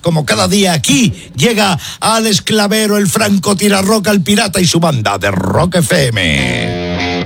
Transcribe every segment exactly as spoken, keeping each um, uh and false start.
como cada día aquí, llega Alex Clavero, el francotirarroca, el pirata y su banda de Rock F M.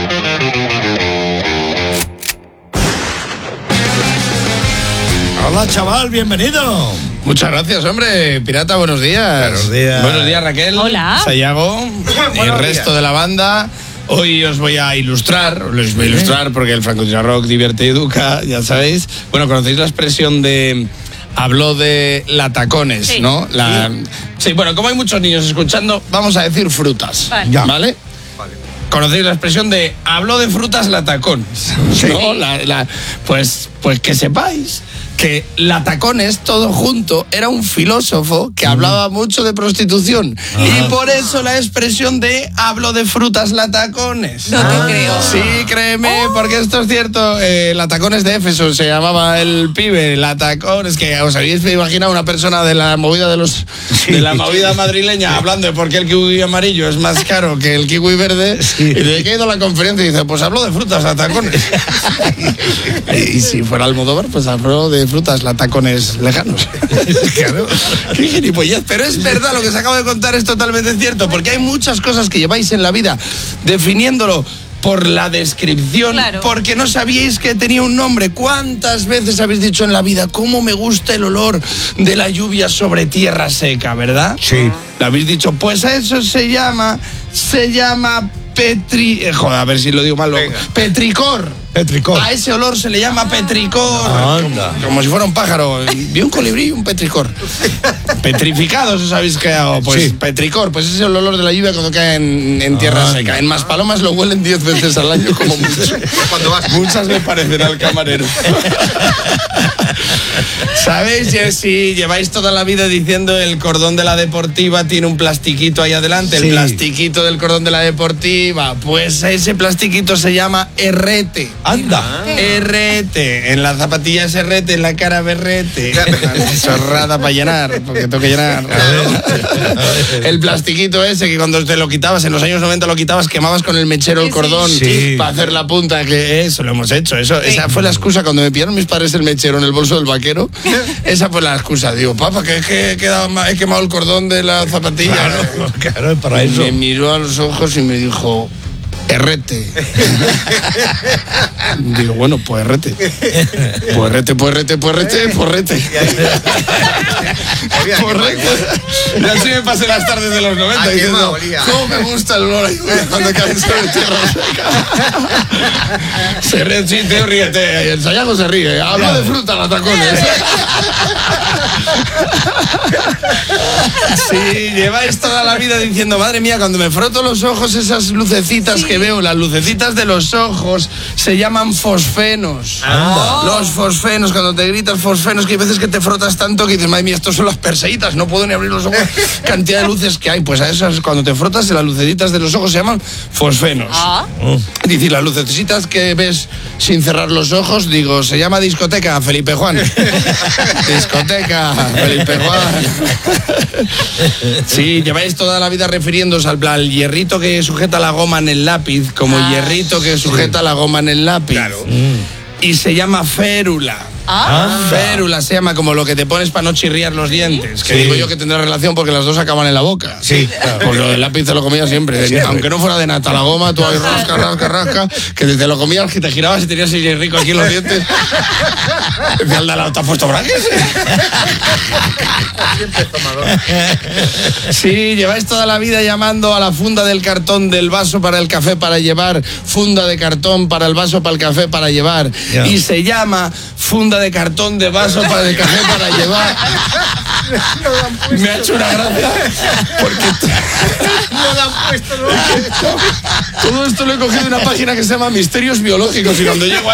Hola, chaval, bienvenido. Muchas gracias, hombre. Pirata, buenos días. Buenos días. Buenos días, Raquel. Hola. Sayago y el resto de la banda. Hoy os voy a ilustrar, os voy a ilustrar porque el francotirarrock divierte y educa, ya sabéis. Bueno, conocéis la expresión de... Habló de latacones, sí. ¿no? La, sí. sí, bueno, como hay muchos niños escuchando, vamos a decir frutas. Vale. Ya. ¿Vale? Vale. Conocéis la expresión de habló de frutas latacones, sí. ¿no? La, la, pues, pues que sepáis que Latacones, todo junto, era un filósofo que hablaba mucho de prostitución. Ah. Y por eso la expresión de hablo de frutas latacones. No te creo. Sí, créeme, oh. porque esto es cierto. Eh, Latacones de Éfeso se llamaba el pibe. Latacones, que os habéis imaginado una persona de la movida de los sí. de la movida madrileña hablando de por qué el kiwi amarillo es más caro que el kiwi verde. Sí. Y de qué ha ido a la conferencia y dice, pues hablo de frutas latacones. Y si fuera Almodóvar, pues habló de frutas latacones lejanos. Claro. Qué gilipollez. Pero es verdad, lo que os acabo de contar es totalmente cierto, porque hay muchas cosas que lleváis en la vida definiéndolo por la descripción, claro. porque no sabíais que tenía un nombre. ¿Cuántas veces habéis dicho en la vida, cómo me gusta el olor de la lluvia sobre tierra seca, verdad? Sí. Lo habéis dicho, pues a eso se llama, se llama petri... Eh, joder, a ver si lo digo mal. Venga. Petricor. Petricor. A ese olor se le llama petricor. Anda. Como, como si fuera un pájaro. Vi un colibrí y un petricor. Petrificados, ¿os habéis quedado? Pues sí. Petricor, pues ese es el olor de la lluvia cuando cae en, en tierra Anda. seca. En Maspalomas lo huelen diez veces al año como mucho. Muchas le parecen al camarero. ¿Sabéis? Si lleváis toda la vida diciendo el cordón de la deportiva tiene un plastiquito ahí adelante, sí. el plastiquito del cordón de la deportiva, pues ese plastiquito se llama herrete. Anda. Herrete. En la zapatilla es herrete, en la cara berrete. Chorrada para llenar, porque tengo que llenar. El plastiquito ese que cuando te lo quitabas, en los años noventa lo quitabas, quemabas con el mechero el cordón sí. para hacer la punta, que eso lo hemos hecho. Eso, sí. Esa fue la excusa cuando me pillaron mis padres el mechero en el bolso del vaquero. Esa fue la excusa. Digo, papá, que es que he, quedado, he quemado el cordón de la zapatilla. Claro, ¿no? Claro, es para y eso. Me miró a los ojos y me dijo... Herrete. Digo, bueno, pues herrete. Pues herrete, pues herrete, pues herrete, pues herrete. Porrete. Y así me pasé las tardes de los noventa diciendo, ¿cómo me gusta el olor ahí cuando cae sobre tierra seca? Se ríe, sí, te ríete. El Sayago se ríe. Habla de fruta, latacones. Sí, lleváis toda la vida diciendo, madre mía, cuando me froto los ojos, esas lucecitas sí. que veo, las lucecitas de los ojos, se llaman fosfenos. Ah. Los fosfenos, cuando te gritas fosfenos, que hay veces que te frotas tanto que dices, madre mía, estos son las perseitas, no puedo ni abrir los ojos, cantidad de luces que hay. Pues a esas, cuando te frotas, las lucecitas de los ojos se llaman fosfenos. Ah. Oh. Es decir, las lucecitas que ves sin cerrar los ojos, digo, se llama discoteca, Felipe Juan. Discoteca, Felipe Juan. Sí, lleváis toda la vida refiriéndose al, al hierrito que sujeta la goma en el lápiz, como ah, hierrito que sujeta sí. la goma en el lápiz. Claro. Mm. Y se llama férula. Ah. Férula se llama como lo que te pones para no chirriar los dientes. Que sí. digo yo que tendrá relación porque las dos acaban en la boca. Sí, claro. Porque lo del lápiz te lo comías siempre. siempre. Aunque no fuera de nata la goma, tú ahí rasca, rasca, rasca. Que te lo comías, que te girabas y tenías ese rico aquí en los dientes. Decía al de lado, ¿te has puesto braques? Sí, lleváis toda la vida llamando a la funda del cartón del vaso para el café para llevar, funda de cartón para el vaso para el café para llevar. Yeah. Y se llama funda de cartón de vaso para el café para llevar. Me ha hecho una gracia porque no lo han puesto, no. todo esto lo he cogido de una página que se llama Misterios Biológicos y cuando llego a